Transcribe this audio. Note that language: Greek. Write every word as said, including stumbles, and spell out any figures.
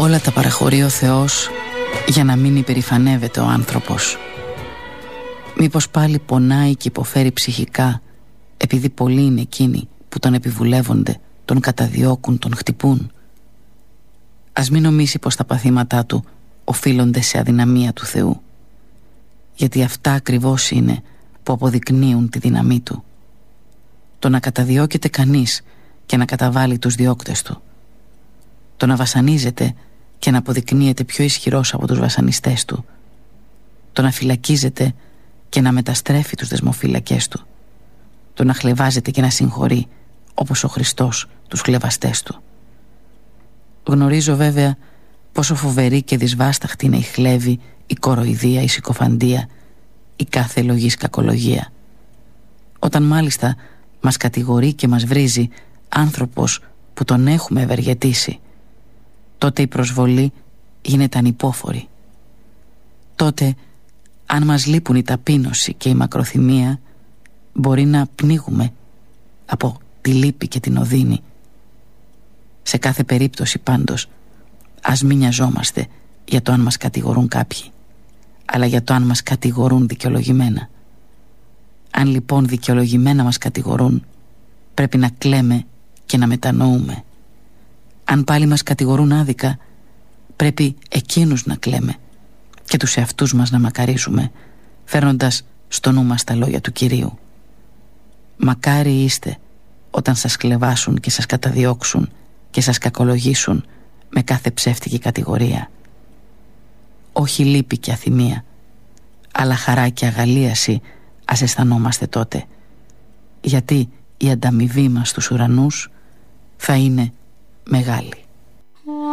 Όλα τα παραχωρεί ο Θεός για να μην υπερηφανεύεται ο άνθρωπος. Μήπως πάλι πονάει και υποφέρει ψυχικά επειδή πολλοί είναι εκείνοι που τον επιβουλεύονται, τον καταδιώκουν, τον χτυπούν. Ας μην νομίσει πως τα παθήματά του οφείλονται σε αδυναμία του Θεού, γιατί αυτά ακριβώς είναι που αποδεικνύουν τη δύναμή του. Το να καταδιώκεται κανείς και να καταβάλει τους διώκτες του, το να βασανίζεται και να αποδεικνύεται πιο ισχυρός από τους βασανιστές του, το να φυλακίζεται και να μεταστρέφει τους δεσμοφύλακές του, το να χλευάζεται και να συγχωρεί όπως ο Χριστός τους χλευαστές του. Γνωρίζω βέβαια πόσο φοβερή και δυσβάσταχτη είναι η χλέβη, η κοροϊδία, η συκοφαντία, η κάθε λογής κακολογία. Όταν μάλιστα μας κατηγορεί και μας βρίζει άνθρωπος που τον έχουμε ευεργετήσει, τότε η προσβολή γίνεται ανυπόφορη. Τότε, αν μας λείπουν η ταπείνωση και η μακροθυμία, μπορεί να πνίγουμε από τη λύπη και την οδύνη. Σε κάθε περίπτωση πάντως, ας μην νοιαζόμαστε για το αν μας κατηγορούν κάποιοι, αλλά για το αν μας κατηγορούν δικαιολογημένα. Αν λοιπόν δικαιολογημένα μας κατηγορούν, πρέπει να κλαίμε και να μετανοούμε. Αν πάλι μας κατηγορούν άδικα, πρέπει εκείνους να κλαίμε και τους εαυτούς μας να μακαρίζουμε, φέρνοντας στο νου μας τα λόγια του Κυρίου. Μακάρι είστε όταν σας κλεβάσουν και σας καταδιώξουν και σας κακολογήσουν με κάθε ψεύτικη κατηγορία. Όχι λύπη και αθυμία, αλλά χαρά και αγαλίαση ας αισθανόμαστε τότε, γιατί η ανταμοιβή μας στους ουρανούς θα είναι μεγάλη.